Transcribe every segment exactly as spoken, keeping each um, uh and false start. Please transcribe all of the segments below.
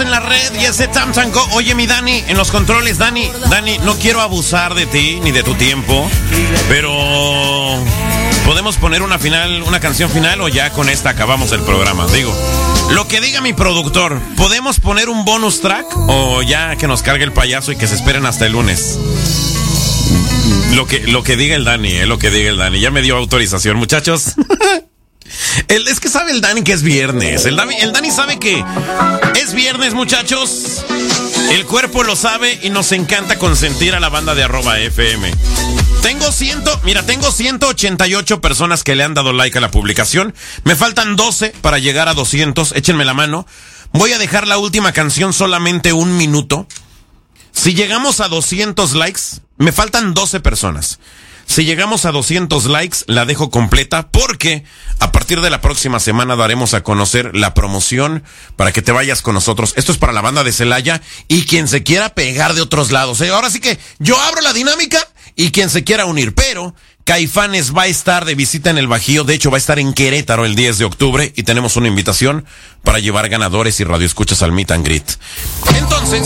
en la red y ese Tam Tam Go. Oye, mi Dani, en los controles, Dani, Dani, no quiero abusar de ti ni de tu tiempo, pero ¿podemos poner una final, una canción final o ya con esta acabamos el programa? Digo, lo que diga mi productor, ¿podemos poner un bonus track o ya que nos cargue el payaso y que se esperen hasta el lunes? Lo que, lo que diga el Dani, eh, lo que diga el Dani. Ya me dio autorización, muchachos. el, es que sabe el Dani que es viernes. El Dani, el Dani sabe que es viernes, muchachos. El cuerpo lo sabe y nos encanta consentir a la banda de arroba F M. Tengo ciento, mira, tengo ciento ochenta y ocho personas que le han dado like a la publicación. Me faltan doce para llegar a doscientos. Échenme la mano. Voy a dejar la última canción solamente un minuto. Si llegamos a doscientos likes, me faltan doce personas. Si llegamos a doscientos likes, la dejo completa porque a partir de la próxima semana daremos a conocer la promoción para que te vayas con nosotros. Esto es para la banda de Celaya y quien se quiera pegar de otros lados, ¿eh? Ahora sí que yo abro la dinámica y quien se quiera unir, pero Caifanes va a estar de visita en el Bajío. De hecho, va a estar en Querétaro el diez de octubre y tenemos una invitación para llevar ganadores y radioescuchas al Meet and Greet. Entonces,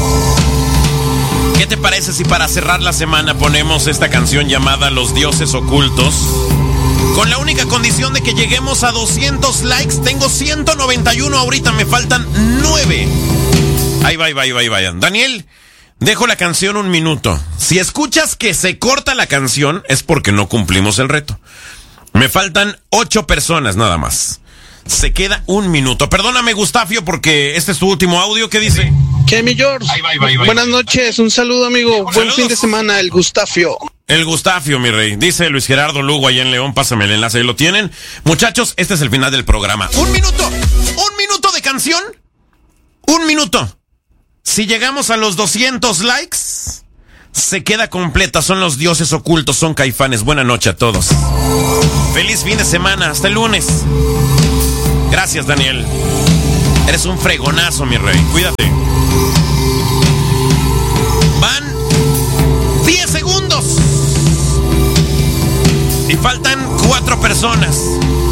¿qué te parece si para cerrar la semana ponemos esta canción llamada Los Dioses Ocultos? Con la única condición de que lleguemos a doscientos likes. Tengo ciento noventa y uno ahorita, me faltan nueve. Ahí va, ahí va, ahí va, ahí va. Daniel, dejo la canción un minuto. Si escuchas que se corta la canción, es porque no cumplimos el reto. Me faltan ocho personas nada más. Se queda un minuto. Perdóname, Gustafio, porque este es tu último audio. ¿Qué dice? ¿Qué, mi George? Ahí va, ahí va, ahí va. Buenas noches, un saludo, amigo. Saludos. Buen fin de semana, el Gustafio. El Gustafio, mi rey. Dice Luis Gerardo Lugo allá en León. Pásame el enlace, ahí lo tienen. Muchachos, este es el final del programa. Un minuto. Un minuto de canción. Un minuto. Si llegamos a los doscientos likes, se queda completa. Son Los Dioses Ocultos, son Caifanes. Buena noche a todos. Feliz fin de semana. Hasta el lunes. Gracias, Daniel. Eres un fregonazo, mi rey. Cuídate. Van diez segundos. Y faltan cuatro personas.